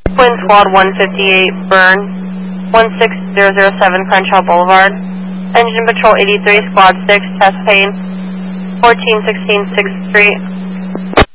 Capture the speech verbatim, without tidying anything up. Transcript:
Twin Squad one fifty-eight, burn, one six zero zero seven Crenshaw Boulevard. Engine Patrol eighty-three, Squad six, test pane, fourteen sixteen sixth Street.